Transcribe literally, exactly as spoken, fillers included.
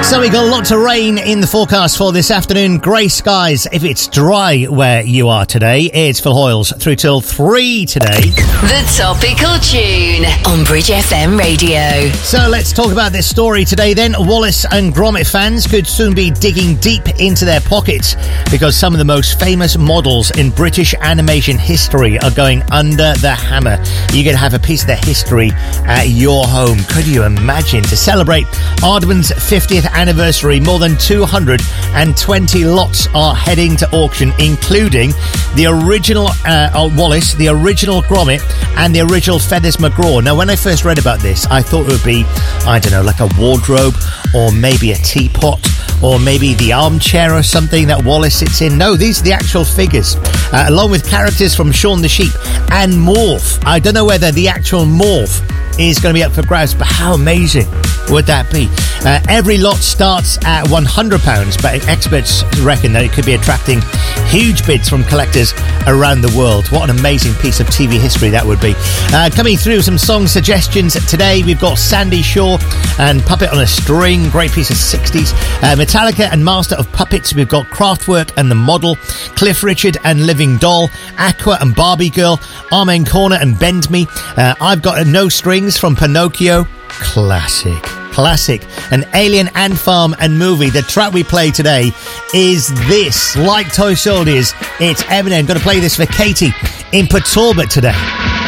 So we got lots of rain in the forecast for this afternoon. Grey skies if it's dry where you are today. It's Phil Hoyles through till three today. The Topical Tune on Bridge F M Radio. So let's talk about this story today then. Wallace and Gromit fans could soon be digging deep into their pockets because some of the most famous models in British animation history are going under the hammer. You could have a piece of their history at your home. Could you imagine? To celebrate Aardman's fiftieth anniversary, more than two hundred twenty lots are heading to auction, including the original uh, Wallace, the original Gromit, and the original Feathers McGraw. Now, when I first read about this, I thought it would be, I don't know, like a wardrobe or maybe a teapot or maybe the armchair or something that Wallace sits in. No, these are the actual figures, uh, along with characters from Shaun the Sheep and Morph. I don't know whether the actual Morph is going to be up for grabs, but how amazing would that be? Uh, every lot starts at one hundred pounds, but experts reckon that it could be attracting huge bids from collectors around the world. What an amazing piece of T V history that would be. Uh, coming through some song suggestions today, we've got Sandy Shaw and Puppet on a String, great piece of sixties. Uh, Metallica and Master of Puppets, we've got Kraftwerk and The Model, Cliff Richard and Living Doll, Aqua and Barbie Girl, Amen Corner and Bend Me. Uh, I've got a No Strings from Pinocchio. Classic. Classic. An Alien Ant Farm and Movie. The track we play today is this. Like Toy Soldiers, it's Eminem. Going to play this for Katie in Port Talbot today.